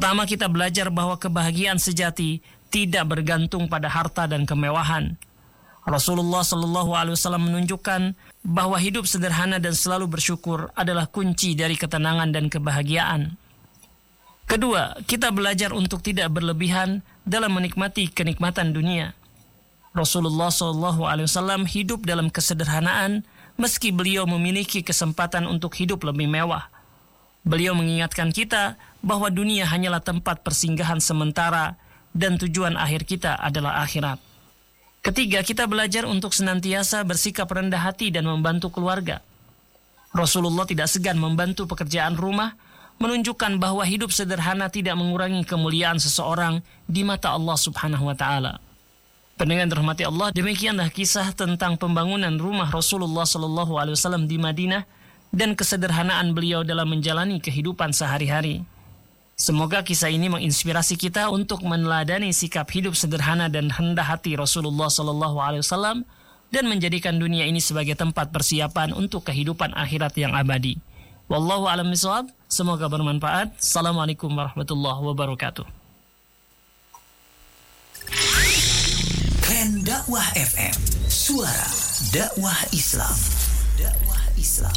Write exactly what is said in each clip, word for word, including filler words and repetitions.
Pertama, kita belajar bahwa kebahagiaan sejati tidak bergantung pada harta dan kemewahan. Rasulullah Shallallahu Alaihi Wasallam menunjukkan bahwa hidup sederhana dan selalu bersyukur adalah kunci dari ketenangan dan kebahagiaan. Kedua, kita belajar untuk tidak berlebihan dalam menikmati kenikmatan dunia. Rasulullah Shallallahu Alaihi Wasallam hidup dalam kesederhanaan meski beliau memiliki kesempatan untuk hidup lebih mewah. Beliau mengingatkan kita bahwa dunia hanyalah tempat persinggahan sementara dan tujuan akhir kita adalah akhirat. Ketiga, kita belajar untuk senantiasa bersikap rendah hati dan membantu keluarga. Rasulullah tidak segan membantu pekerjaan rumah, menunjukkan bahwa hidup sederhana tidak mengurangi kemuliaan seseorang di mata Allah Subhanahu wa taala. Pendengar dirahmati Allah, demikianlah kisah tentang pembangunan rumah Rasulullah Shallallahu Alaihi Wasallam di Madinah dan kesederhanaan beliau dalam menjalani kehidupan sehari-hari. Semoga kisah ini menginspirasi kita untuk meneladani sikap hidup sederhana dan rendah hati Rasulullah Shallallahu Alaihi Wasallam dan menjadikan dunia ini sebagai tempat persiapan untuk kehidupan akhirat yang abadi. Wallahu a'lam bishawab. Semoga bermanfaat. Assalamualaikum warahmatullahi wabarakatuh. Keren Dakwah F M, suara dakwah Islam. Dakwah Islam.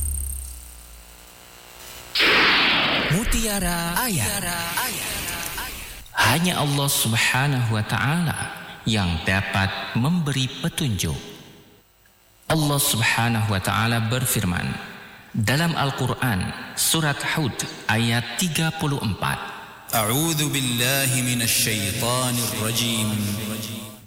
Mutiara Ayat. Hanya Allah Subhanahu wa ta'ala yang dapat memberi petunjuk. Allah Subhanahu wa ta'ala berfirman dalam Al-Quran surat Hud ayat tiga puluh empat. A'udzu billahi minasy syaithanir rajim.